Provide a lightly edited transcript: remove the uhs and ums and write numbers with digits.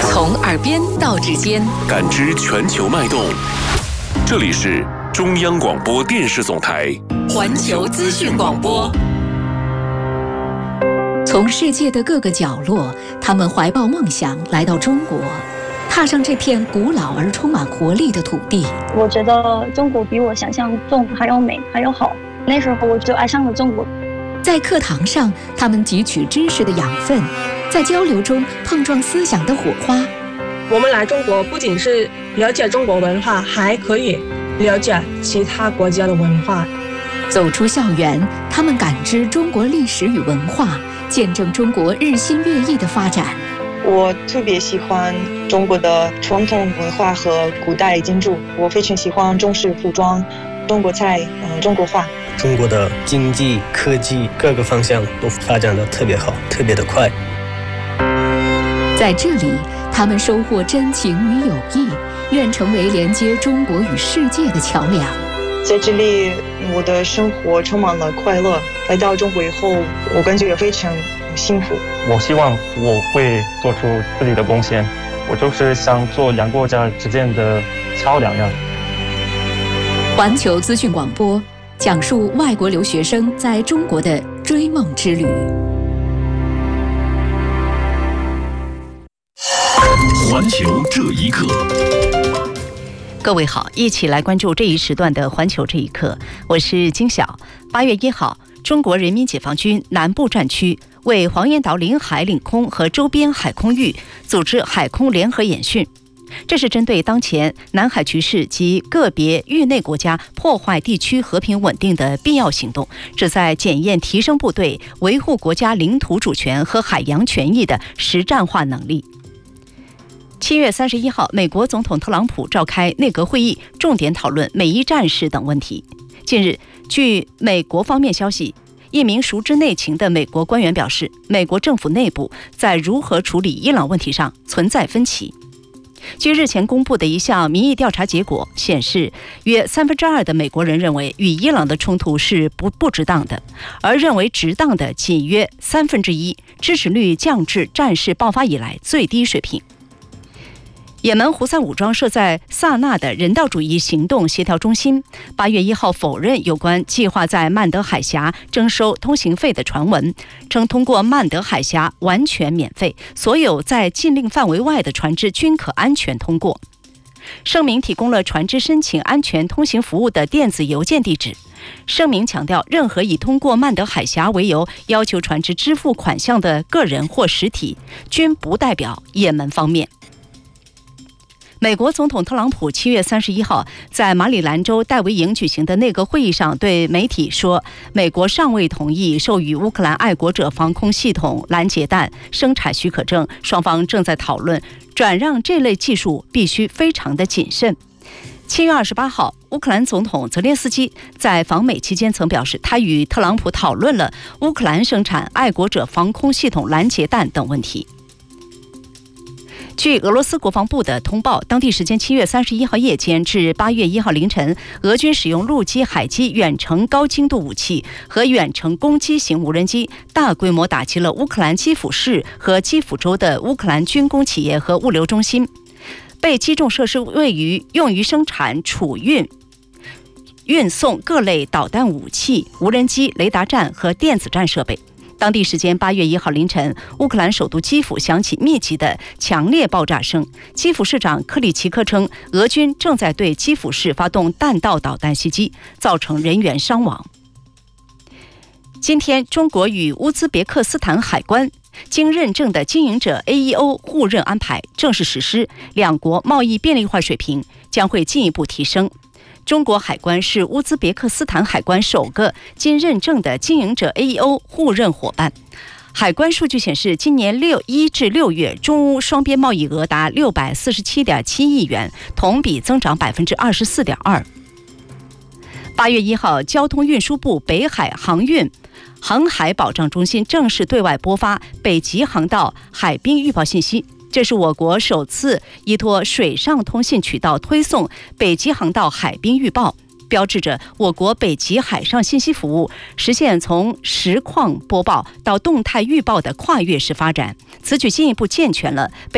从耳边到指尖， 感知全球脉动。这里是中央广播电视总台环球资讯广播。从世界的各个角落，他们怀抱梦想来到中国，踏上这片古老而充满活力的土地。 我觉得中国比我想象中还要美，还要好。那时候我就爱上了中国。 在课堂上，他们汲取知识的养分，在交流中碰撞思想的火花。 我们来中国不仅是了解中国文化，还可以了解其他国家的文化。 走出校园，他们感知中国历史与文化，见证中国日新月异的发展。 我特别喜欢中国的传统文化和古代建筑，我非常喜欢中式服装、中国菜、中国画。 中国的经济、科技各个方向都发展得特别好，特别的快。 在这里，他们收获真情与友谊，愿成为连接中国与世界的桥梁。 在这里，我的生活充满了快乐。来到中国以后，我感觉非常幸福。 我希望我会做出自己的贡献，我就是想做两国家之间的桥梁呀。 环球资讯广播讲述外国留学生在中国的追梦之旅。 环球这一刻， 各位好，一起来关注这一时段的环球这一刻，我是金晓。8月1号，中国人民解放军南部战区为黄岩岛领海领空和周边海空域组织海空联合演训，这是针对当前南海局势及个别域内国家破坏地区和平稳定的必要行动，旨在检验提升部队维护国家领土主权和海洋权益的实战化能力。7月31号，美国总统特朗普召开内阁会议，重点讨论美伊战事等问题。近日，据美国方面消息，一名熟知内情的美国官员表示，美国政府内部在如何处理伊朗问题上存在分歧。据日前公布的一项民意调查结果显示，约2/3的美国人认为与伊朗的冲突是不值当的，而认为值当的仅约1/3，支持率降至战事爆发以来最低水平。也门胡塞武装设在萨那的人道主义行动协调中心8月1号否认有关计划在曼德海峡征收通行费的传闻，称通过曼德海峡完全免费，所有在禁令范围外的船只均可安全通过。声明提供了船只申请安全通行服务的电子邮件地址。声明强调，任何以通过曼德海峡为由要求船只支付款项的个人或实体，均不代表也门方面。美国总统特朗普7月31号在马里兰州戴维营举行的内阁会议上对媒体说，美国尚未同意授予乌克兰爱国者防空系统拦截弹生产许可证，双方正在讨论转让这类技术必须非常的谨慎。7月28号，乌克兰总统泽连斯基在访美期间曾表示，他与特朗普讨论了乌克兰生产爱国者防空系统拦截弹等问题。据俄罗斯国防部的通报，当地时间7月31号夜间至8月1号凌晨，俄军使用陆基、海基远程高精度武器和远程攻击型无人机，大规模打击了乌克兰基辅市和基辅州的乌克兰军工企业和物流中心。被击中设施位于用于生产、储运送各类导弹武器、无人机、雷达站和电子战设备。当地时间8月1号凌晨，乌克兰首都基辅响起密集的强烈爆炸声。基辅市长克里奇科称，俄军正在对基辅市发动弹道导弹袭击，造成人员伤亡。今天，中国与乌兹别克斯坦海关经认证的经营者 AEO 互认安排正式实施，两国贸易便利化水平将会进一步提升。中国海关是乌兹别克斯坦海关首个经认证的经营者 AEO 互认伙伴。海关数据显示，今年1至6月，中乌双边贸易额达647.7亿元，同比增长24.2%。8月1号，交通运输部北海航海保障中心正式对外播发北极航道海冰预报信息。这是我国首次依托水上通信渠道推送北极航道海冰预报，标志着我国北极海上信息服务实现从实况播报到动态预报的跨越式发展。此举进一步健全了